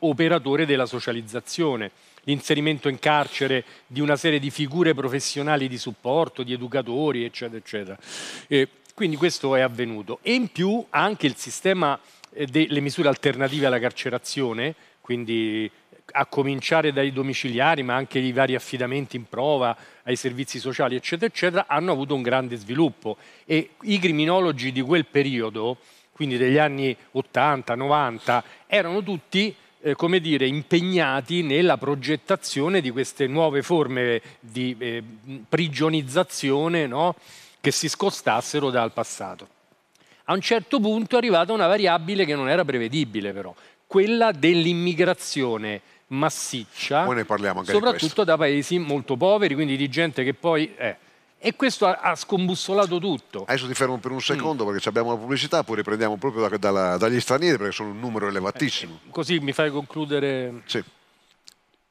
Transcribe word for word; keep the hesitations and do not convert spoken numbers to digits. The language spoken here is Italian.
operatore della socializzazione, l'inserimento in carcere di una serie di figure professionali di supporto, di educatori, eccetera, eccetera. Eh, quindi questo è avvenuto. E in più anche il sistema eh, delle misure alternative alla carcerazione, quindi a cominciare dai domiciliari, ma anche i vari affidamenti in prova, ai servizi sociali, eccetera, eccetera, hanno avuto un grande sviluppo. E i criminologi di quel periodo, quindi degli anni ottanta novanta, erano tutti eh, come dire, impegnati nella progettazione di queste nuove forme di eh, prigionizzazione, no? Che si scostassero dal passato. A un certo punto è arrivata una variabile che non era prevedibile però, quella dell'immigrazione massiccia, Poi ne parliamo anche soprattutto di da paesi molto poveri, quindi di gente che poi... Eh, e questo ha, ha scombussolato tutto. Adesso ti fermo per un secondo mm. perché abbiamo la pubblicità, poi riprendiamo proprio da, dalla, dagli stranieri perché sono un numero elevatissimo. Eh, così mi fai concludere... Sì.